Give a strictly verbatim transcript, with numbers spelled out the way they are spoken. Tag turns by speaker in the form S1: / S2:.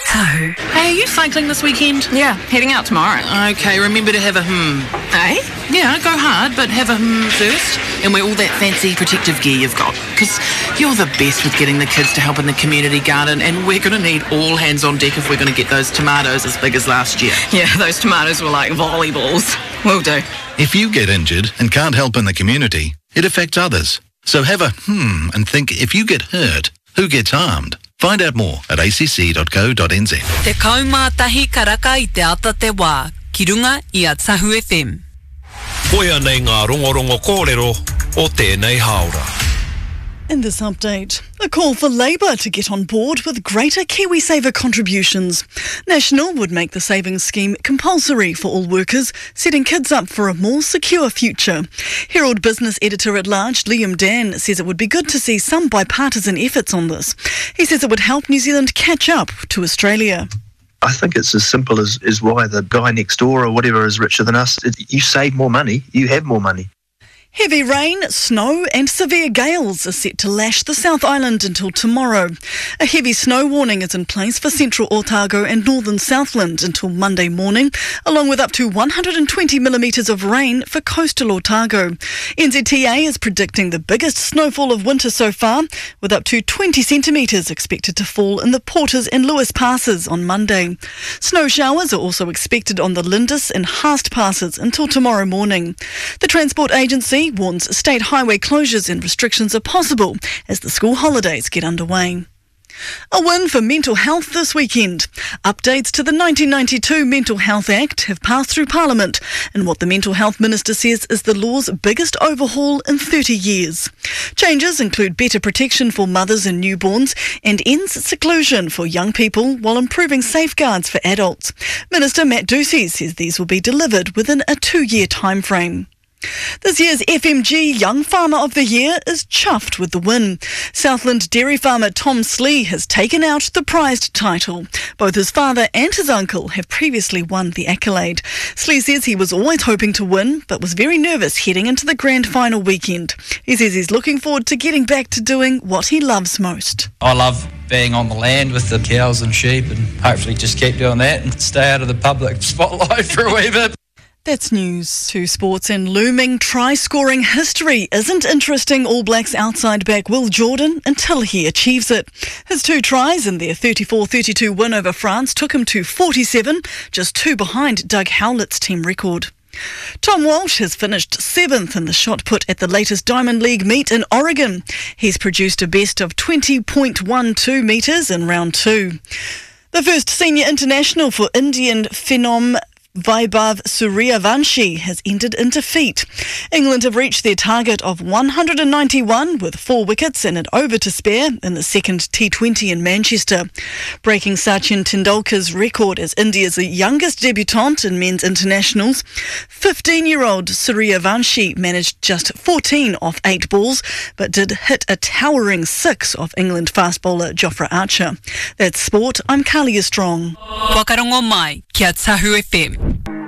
S1: Tahu.
S2: Hey, are you cycling this weekend?
S1: Yeah, heading out tomorrow.
S2: Okay, remember to have a hmm.
S1: Eh?
S2: Yeah, go hard, but have a hmm first. And wear all that fancy protective gear you've got. Because you're the best with getting the kids to help in the community garden, and we're going to need all hands on deck if we're going to get those tomatoes as big as last year.
S1: Yeah, those tomatoes were like volleyballs. Will do.
S3: If you get injured and can't help in the community, it affects others. So have a hmm and think, if you get hurt, who gets harmed? Find out more at a c c dot co dot n z.
S4: Te kaumātahi karaka I te ata te wā, ki runga I a Tahu F M.
S5: Koia nei ngā rongorongo kōrero o tēnei haora.
S6: In this update, a call for Labour to get on board with greater KiwiSaver contributions. National would make the savings scheme compulsory for all workers, setting kids up for a more secure future. Herald Business Editor-at-Large Liam Dan says it would be good to see some bipartisan efforts on this. He says it would help New Zealand catch up to Australia.
S7: I think it's as simple as, as why the guy next door or whatever is richer than us. It, you save more money, you have more money.
S6: Heavy rain, snow and severe gales are set to lash the South Island until tomorrow. A heavy snow warning is in place for central Otago and northern Southland until Monday morning, along with up to one hundred twenty millimetres of rain for coastal Otago. N Z T A is predicting the biggest snowfall of winter so far, with up to twenty centimetres expected to fall in the Porters and Lewis passes on Monday. Snow showers are also expected on the Lindis and Haast passes until tomorrow morning. The Transport Agency warns state highway closures and restrictions are possible as the school holidays get underway. A win for mental health this weekend. Updates to the nineteen ninety-two Mental Health Act have passed through Parliament, and what the Mental Health Minister says is the law's biggest overhaul in thirty years. Changes include better protection for mothers and newborns and ends seclusion for young people while improving safeguards for adults. Minister Matt Ducey says these will be delivered within a two-year timeframe. This year's F M G Young Farmer of the Year is chuffed with the win. Southland dairy farmer Tom Slee has taken out the prized title. Both his father and his uncle have previously won the accolade. Slee says he was always hoping to win, but was very nervous heading into the grand final weekend. He says he's looking forward to getting back to doing what he loves most.
S8: I love being on the land with the cows and sheep, and hopefully just keep doing that and stay out of the public spotlight for a wee bit.
S6: That's news to sports, and looming try-scoring history isn't interesting All Blacks outside back Will Jordan until he achieves it. His two tries in their thirty-four thirty-two win over France took him to forty-seven, just two behind Doug Howlett's team record. Tom Walsh has finished seventh in the shot put at the latest Diamond League meet in Oregon. He's produced a best of twenty point one two metres in round two. The first senior international for Indian phenom Vaibhav Suryavanshi has ended in defeat. England have reached their target of one hundred ninety-one with four wickets and an over to spare in the second T twenty in Manchester, breaking Sachin Tendulkar's record as India's youngest debutant in men's internationals. fifteen-year-old Suryavanshi managed just fourteen off eight balls, but did hit a towering six off England fast bowler Jofra Archer. That's sport. I'm Kalia Strong.
S4: Wakarongo mai, kia Tahu F M.